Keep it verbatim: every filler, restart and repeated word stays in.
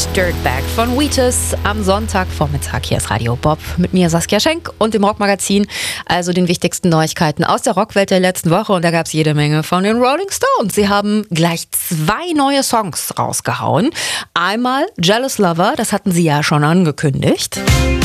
Dirtbag von Wheatus am Sonntagvormittag. Hier ist Radio Bob mit mir Saskia Schenk und dem Rockmagazin, also den wichtigsten Neuigkeiten aus der Rockwelt der letzten Woche. Und da gab es jede Menge von den Rolling Stones. Sie haben gleich zwei neue Songs rausgehauen. Einmal Jealous Lover, das hatten sie ja schon angekündigt.